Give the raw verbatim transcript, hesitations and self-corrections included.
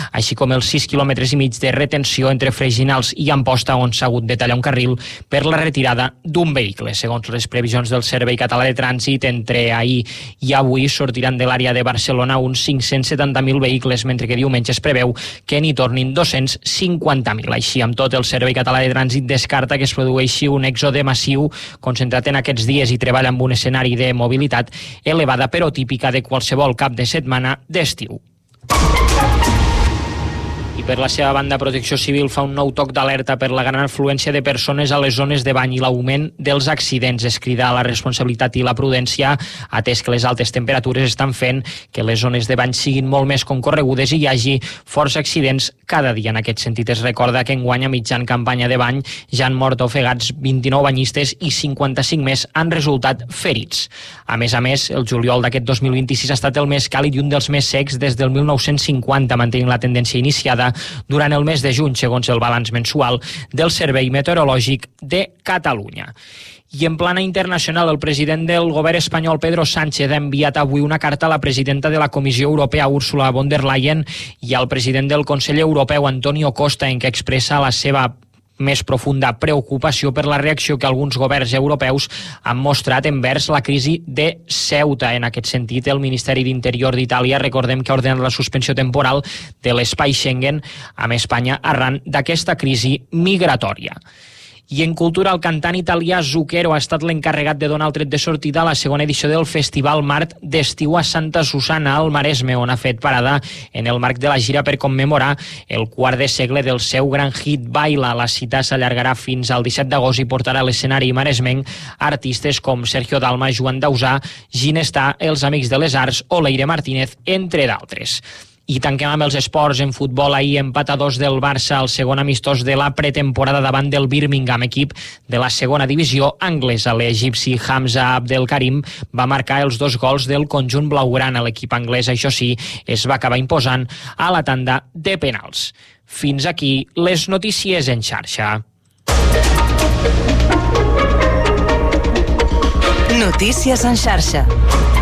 així com els sis quilòmetres i mig de retenció entre Freginals i Amposta, on s'ha hagut de tallar un carril per la retirada d'un vehicle. Segons les previsions del Servei Català de Trànsit, entre ahir i avui sortiran de l'àrea de Barcelona uns cinc-cents setanta mil vehicles, mentre que diumenge es preveu que n'hi tornin dos-cents cinquanta mil. Així, amb tot, el Servei Català de Trànsit descarta que es produeixi un èxode massiu concentrat en aquests dies i treballa amb un escenari de mobilitat elevada però típica de qualsevol cap de setmana d'estiu. I per la seva banda, Protecció Civil fa un nou toc d'alerta per la gran afluència de persones a les zones de bany i l'augment dels accidents. Es crida a la responsabilitat i la prudència, atès que les altes temperatures estan fent que les zones de bany siguin molt més concorregudes i hi hagi força accidents cada dia. En aquest sentit, es recorda que enguany, a mitjan campanya de bany, ja han mort ofegats vint-i-nou banyistes i cinquanta-cinc més han resultat ferits. A més a més, el juliol d'aquest dos mil vint-i-sis ha estat el més càlid i un dels més secs des del mil nou-cents cinquanta, mantenint la tendència iniciada durant el mes de juny, segons el balanç mensual del Servei Meteorològic de Catalunya. I en plana internacional, el president del govern espanyol, Pedro Sánchez, ha enviat avui una carta a la presidenta de la Comissió Europea, Ursula von der Leyen, i al president del Consell Europeu, Antonio Costa, en què expressa la seva més profunda preocupació per la reacció que alguns governs europeus han mostrat envers la crisi de Ceuta. En aquest sentit, el Ministeri d'Interior d'Itàlia, recordem que ha ordenat la suspensió temporal de l'espai Schengen amb Espanya arran d'aquesta crisi migratòria. I en cultura, el cantant italià Zucchero ha estat l'encarregat de donar el tret de sortida a la segona edició del Festival Mart d'estiu a Santa Susanna, al Maresme, on ha fet parada en el marc de la gira per commemorar el quart de segle del seu gran hit Baila. La cita s'allargarà fins al disset d'agost i portarà a l'escenari maresmenc artistes com Sergio Dalma, Joan Dausà, Ginestà, Els Amics de les Arts o Leire Martínez, entre d'altres. I tanquem amb els esports. En futbol, ahir empat a dos del Barça al segon amistós de la pretemporada davant del Birmingham, equip de la segona divisió anglesa. L'egipci Hamza Abdelkarim va marcar els dos gols del conjunt blaugrana. L'equip anglès, això sí, es va acabar imposant a la tanda de penals. Fins aquí les notícies en xarxa. Notícies en xarxa.